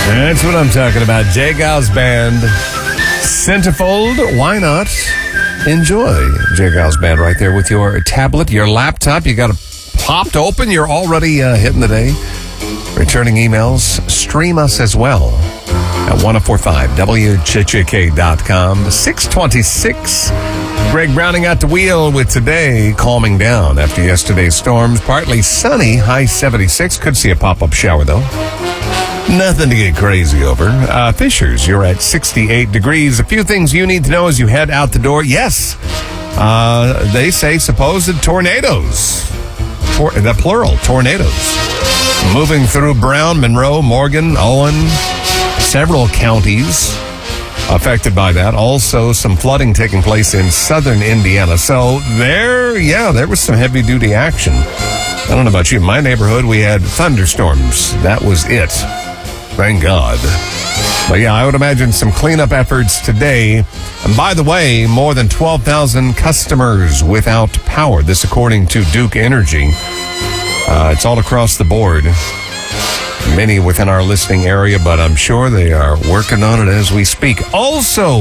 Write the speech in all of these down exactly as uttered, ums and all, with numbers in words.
That's what I'm talking about. Jay Giles Band. Centerfold. Why not? Enjoy Jay Giles Band right there with your tablet, your laptop. You got it popped open. You're already uh, hitting the day. Returning emails. Stream us as well at ten forty-five W J J K dot com. six twenty-six. Greg Browning at the wheel with today calming down after yesterday's storms. Partly sunny, high seventy-six. Could see a pop-up shower, though. Nothing to get crazy over. Uh, Fishers, you're at sixty-eight degrees. A few things you need to know as you head out the door. Yes, uh, they say supposed tornadoes. Tor- the plural, tornadoes. Moving through Brown, Monroe, Morgan, Owen, several counties affected by that. Also, some flooding taking place in southern Indiana. So there, yeah, there was some heavy-duty action. I don't know about you. In my neighborhood, we had thunderstorms. That was it. Thank God. But yeah, I would imagine some cleanup efforts today. And by the way, more than twelve thousand customers without power. This according to Duke Energy. Uh, it's all across the board. Many within our listening area, but I'm sure they are working on it as we speak. Also,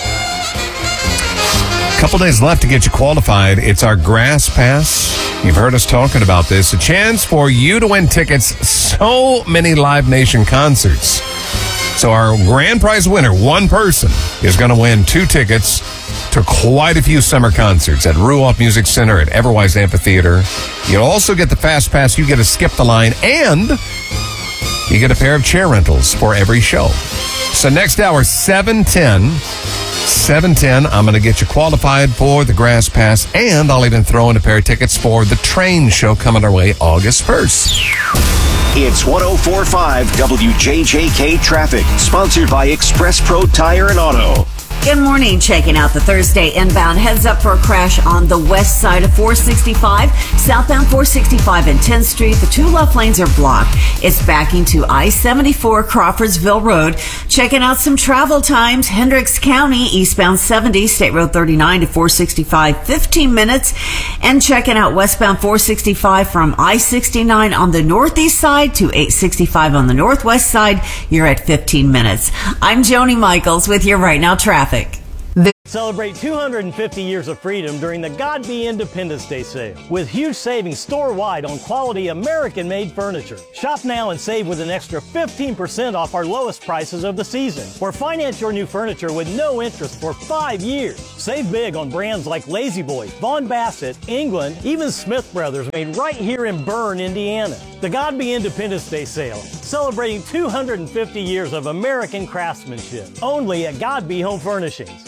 a couple days left to get you qualified. It's our Grass Pass. You've heard us talking about this. A chance for you to win tickets. So many Live Nation concerts. So our grand prize winner, one person, is going to win two tickets to quite a few summer concerts at Ruoff Music Center, at Everwise Amphitheater. You'll also get the Fast Pass. You get to skip the line, and you get a pair of chair rentals for every show. So next hour, seven ten. seven ten, I'm going to get you qualified for the Grass Pass, and I'll even throw in a pair of tickets for the train show coming our way August first. It's ten forty-five W J J K Traffic, sponsored by Express Pro Tire and Auto. Good morning. Checking out the Thursday inbound. Heads up for a crash on the west side of four sixty-five. Southbound four sixty-five and tenth Street. The two left lanes are blocked. It's backing to I seventy-four Crawfordsville Road. Checking out some travel times. Hendricks County, eastbound seventy, State Road thirty-nine to four sixty-five, fifteen minutes. And checking out westbound four sixty-five from I sixty-nine on the northeast side to eight sixty-five on the northwest side. You're at fifteen minutes. I'm Joni Michaels with your Right Now Traffic. Celebrate two hundred fifty years of freedom during the God Be Independence Day sale with huge savings store-wide on quality American-made furniture. Shop now and save with an extra fifteen percent off our lowest prices of the season, or finance your new furniture with no interest for five years. Save big on brands like La-Z-Boy, Vaughn Bassett, England, even Smith Brothers, made right here in Berne, Indiana. The God Be Independence Day sale, celebrating two hundred fifty years of American craftsmanship, only at God Be Home Furnishings.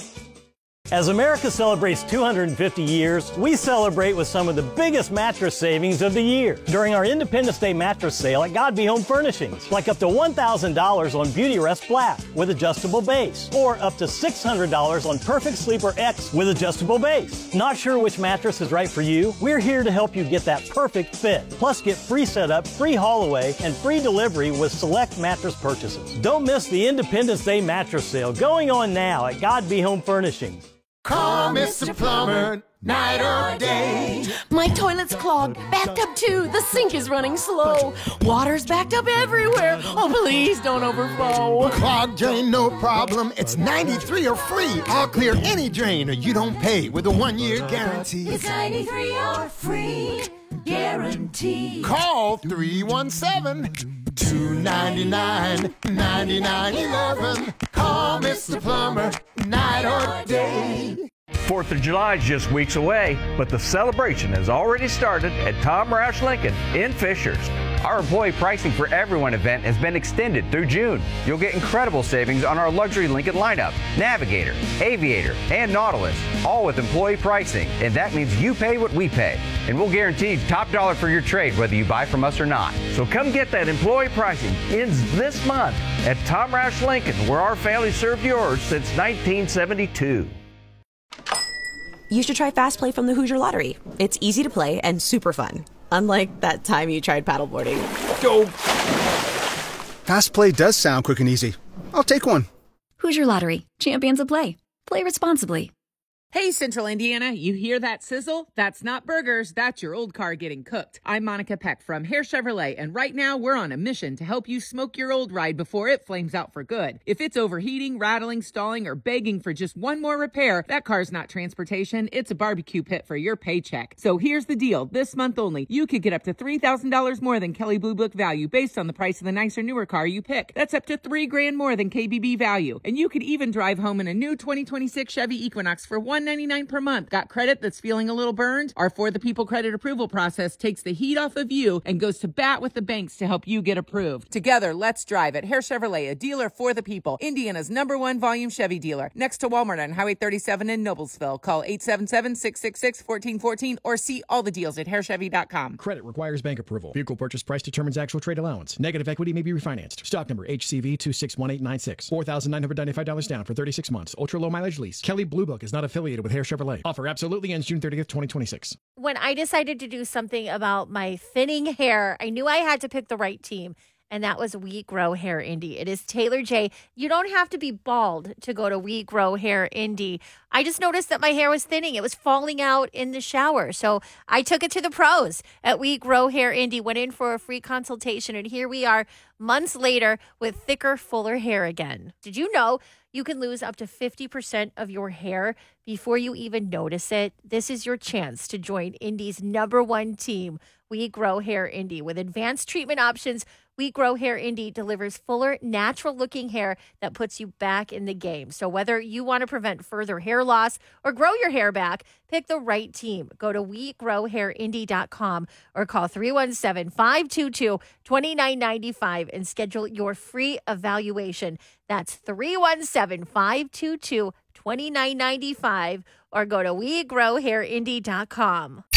As America celebrates two hundred fifty years, we celebrate with some of the biggest mattress savings of the year during our Independence Day mattress sale at God Be Home Furnishings, like up to one thousand dollars on Beautyrest Black with adjustable base, or up to six hundred dollars on Perfect Sleeper X with adjustable base. Not sure which mattress is right for you? We're here to help you get that perfect fit. Plus, get free setup, free haul away, and free delivery with select mattress purchases. Don't miss the Independence Day mattress sale going on now at God Be Home Furnishings. Call Mister Plumber, night or day. My toilet's clogged, backed up too. The sink is running slow. Water's backed up everywhere. Oh, please don't overflow. Clogged drain, no problem. It's ninety-three or free. I'll clear any drain or you don't pay with a one-year guarantee. It's ninety-three or free guarantee. Call three one seven, two nine nine, nine nine one one. Call Mister Plumber, night or day. fourth of July is just weeks away, but the celebration has already started at Tom Roush Lincoln in Fishers. Our employee pricing for everyone event has been extended through June. You'll get incredible savings on our luxury Lincoln lineup, Navigator, Aviator, and Nautilus, all with employee pricing. And that means you pay what we pay. And we'll guarantee top dollar for your trade whether you buy from us or not. So come get that employee pricing. Ends this month at Tom Roush Lincoln, where our family served yours since nineteen seventy-two. You should try Fast Play from the Hoosier Lottery. It's easy to play and super fun. Unlike that time you tried paddleboarding. Go! Fast Play does sound quick and easy. I'll take one. Hoosier Lottery. Champions of play. Play responsibly. Hey, Central Indiana, you hear that sizzle? That's not burgers, that's your old car getting cooked. I'm Monica Peck from Hare Chevrolet, and right now we're on a mission to help you smoke your old ride before it flames out for good. If it's overheating, rattling, stalling, or begging for just one more repair, that car's not transportation, it's a barbecue pit for your paycheck. So here's the deal. This month only, you could get up to three thousand dollars more than Kelley Blue Book value based on the price of the nicer, newer car you pick. That's up to three grand more than K B B value. And you could even drive home in a new twenty twenty-six Chevy Equinox for one hundred ninety-nine dollars per month. Got credit that's feeling a little burned? Our For the People credit approval process takes the heat off of you and goes to bat with the banks to help you get approved. Together, let's drive at Hare Chevrolet, a dealer for the people. Indiana's number one volume Chevy dealer. Next to Walmart on Highway thirty-seven in Noblesville. Call eight seven seven, six six six, one four one four or see all the deals at hare chevy dot com. Credit requires bank approval. Vehicle purchase price determines actual trade allowance. Negative equity may be refinanced. Stock number H C V two six one eight nine six. four thousand nine hundred ninety-five dollars down for thirty-six months. Ultra low mileage lease. Kelley Blue Book is not affiliated with Hare Chevrolet. Offer absolutely ends June thirtieth, twenty twenty-six. When I decided to do something about my thinning hair, I knew I had to pick the right team, and that was We Grow Hair Indie. It is Taylor J. You don't have to be bald to go to We Grow Hair Indie. I just noticed that my hair was thinning. It was falling out in the shower. So I took it to the pros at We Grow Hair Indie, went in for a free consultation, and here we are months later with thicker, fuller hair again. Did you know you can lose up to fifty percent of your hair before you even notice it? This is your chance to join Indie's number one team, We Grow Hair Indie. With advanced treatment options, We Grow Hair Indie delivers fuller, natural-looking hair that puts you back in the game. So whether you want to prevent further hair loss or grow your hair back, pick the right team. Go to we grow hair indie dot com or call three one seven, five two two, two nine nine five and schedule your free evaluation. That's three one seven, five two two, two nine nine five or go to we grow hair indie dot com.